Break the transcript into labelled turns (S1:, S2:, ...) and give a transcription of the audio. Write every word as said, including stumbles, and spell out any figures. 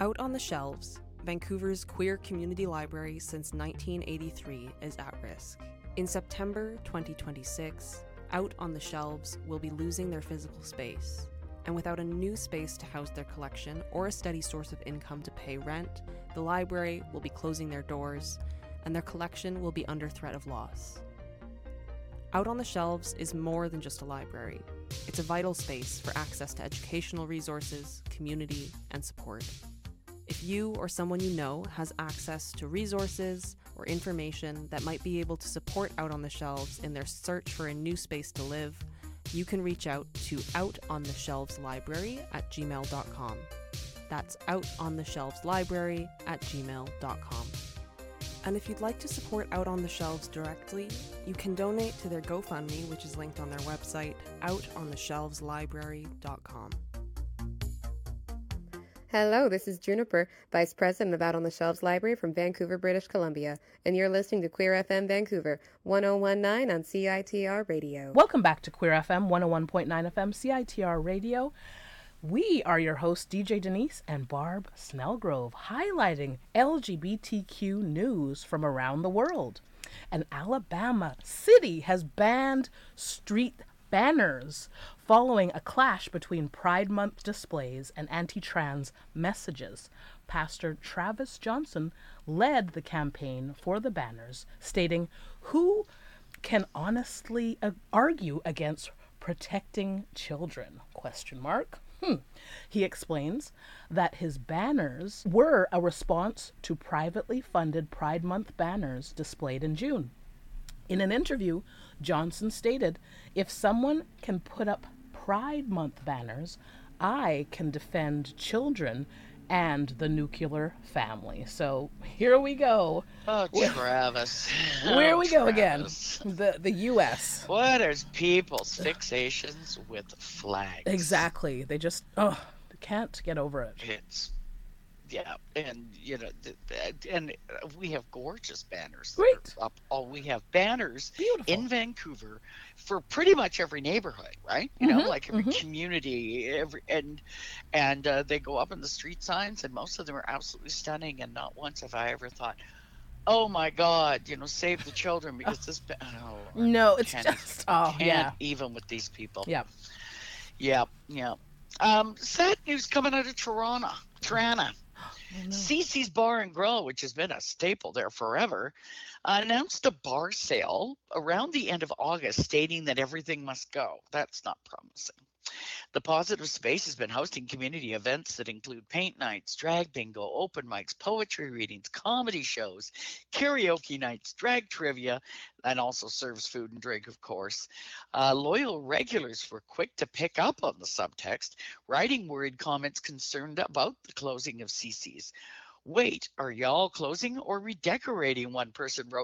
S1: Out on the Shelves, Vancouver's queer community library since nineteen eighty-three is at risk. In September twenty twenty-six, Out on the Shelves will be losing their physical space. And without a new space to house their collection or a steady source of income to pay rent, the library will be closing their doors, and their collection will be under threat of loss. Out on the Shelves is more than just a library. It's a vital space for access to educational resources, community, and support. If you or someone you know has access to resources or information that might be able to support Out on the Shelves in their search for a new space to live, you can reach out to outontheshelveslibrary at gmail dot com. That's outontheshelveslibrary at gmail dot com. And if you'd like to support Out on the Shelves directly, you can donate to their GoFundMe, which is linked on their website, out on the shelves library dot com.
S2: Hello, this is Juniper, Vice President of Out on the Shelves Library from Vancouver, British Columbia, and you're listening to Queer F M Vancouver, one oh one point nine on C I T R Radio.
S3: Welcome back to Queer F M, one oh one point nine F M, C I T R Radio. We are your hosts, D J Denise and Barb Snellgrove, highlighting L G B T Q news from around the world. An Alabama city has banned street banners following a clash between Pride Month displays and anti-trans messages. Pastor Travis Johnson led the campaign for the banners, stating, "Who can honestly uh, argue against protecting children?" Question mark. Hmm. He explains that his banners were a response to privately funded Pride Month banners displayed in June. In an interview, Johnson stated, "If someone can put up Pride Month banners, I can defend children and the nuclear family." So here we go.
S4: Oh, Travis.
S3: Where
S4: oh,
S3: we go
S4: Travis.
S3: again. The the U S
S4: What is people's fixations with flags?
S3: Exactly. They just, oh, they can't get over it.
S4: It's, yeah, and, you know, th- th- and we have gorgeous banners. that
S3: Great.
S4: are Up. Oh, we have banners
S3: Beautiful.
S4: in Vancouver for pretty much every neighborhood, right? You know,
S3: Mhm,
S4: like every
S3: mhm.
S4: community, every and and uh, they go up in the street signs, and most of them are absolutely stunning. And not once have I ever thought, "Oh my God, you know, save the children," because this. ba- Oh,
S3: No, it's
S4: can't
S3: just,
S4: even,
S3: oh,
S4: can't
S3: yeah.
S4: even with these people.
S3: Yeah.
S4: Yeah, yeah. Um, sad news coming out of Toronto. Toronto.
S3: Oh, no.
S4: Cece's Bar and Grill, which has been a staple there forever, announced a bar sale around the end of August, stating that everything must go. That's not promising. The Positive Space has been hosting community events that include paint nights, drag bingo, open mics, poetry readings, comedy shows, karaoke nights, drag trivia, and also serves food and drink, of course. Uh, loyal regulars were quick to pick up on the subtext, writing worried comments concerned about the closing of C C's. "Wait, are y'all closing or redecorating?" one person wrote